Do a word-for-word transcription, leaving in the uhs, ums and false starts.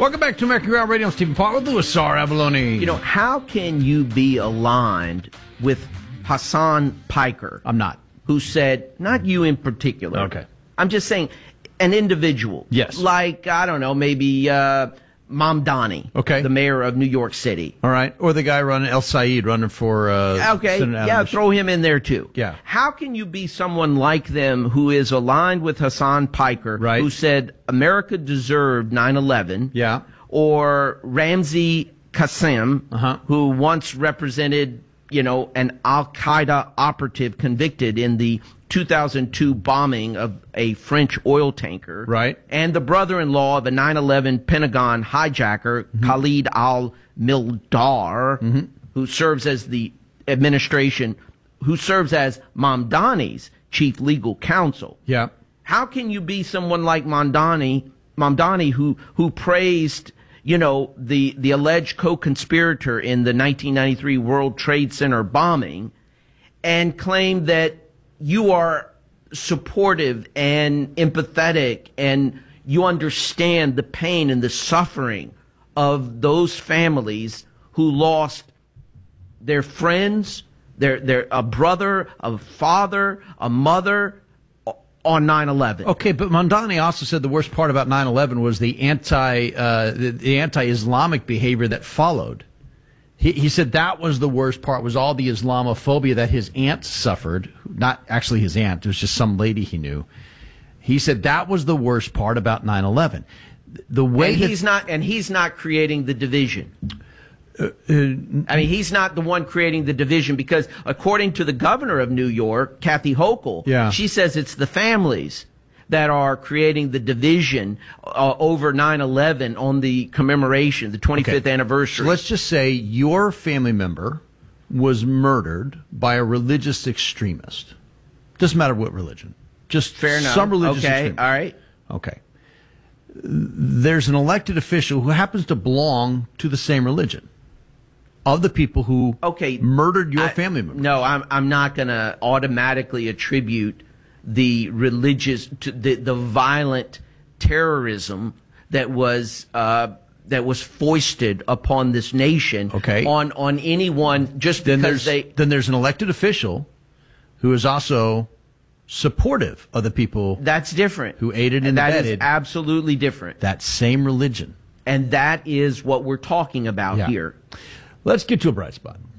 Welcome back to American Ground Radio. I'm Stephen Paul with Louis Sar Abalone. You know, how can you be aligned with Hassan Piker? I'm not. Who said, not you in particular. Okay. I'm just saying, an individual. Yes. Like, I don't know, maybe uh, Mamdani. Okay. The mayor of New York City. All right. Or the guy running, El Said, running for uh, Okay. Senate Yeah, Adam- throw him in there too. Yeah. How can you be someone like them who is aligned with Hassan Piker, Right. who said America deserved nine eleven? Yeah. Or Ramzi Qasem, Uh-huh. who once represented, you know, an Al-Qaeda operative convicted in the two thousand two bombing of a French oil tanker. Right. And the brother-in-law of a nine eleven Pentagon hijacker, Mm-hmm. Khalid al-Mildar, Mm-hmm. who serves as the administration, who serves as Mamdani's chief legal counsel. Yeah. How can you be someone like Mamdani, Mamdani who, who praised, you know, the, the alleged co-conspirator in the nineteen ninety-three World Trade Center bombing and claim that you are supportive and empathetic and you understand the pain and the suffering of those families who lost their friends, their, their, a brother, a father, a mother on nine eleven. Okay, but Mamdani also said the worst part about nine eleven was the anti uh, the, the anti-Islamic behavior that followed. He, he said that was the worst part, was all the Islamophobia that his aunt suffered. Not actually his aunt, it was just some lady he knew. He said that was the worst part about nine eleven. The way and that, he's not, and he's not creating the division. Uh, uh, I mean, he's not the one creating the division because, according to the governor of New York, Kathy Hochul, yeah. she says it's the families that are creating the division uh, over nine eleven on the commemoration, the twenty-fifth okay. anniversary. So let's just say your family member was murdered by a religious extremist. Doesn't matter what religion. Just Fair enough. some religious okay. extremist. All right. Okay. There's an elected official who happens to belong to the same religion of the people who okay. murdered your I, family member. No, I'm, I'm not going to automatically attribute the religious, to the, the violent terrorism that was uh, that was foisted upon this nation Okay. on on anyone just Then because there's, they. then there's an elected official who is also supportive of the people That's different. who aided and That is abetted absolutely different. that same religion. And that is what we're talking about Yeah. here. Let's get to a bright spot.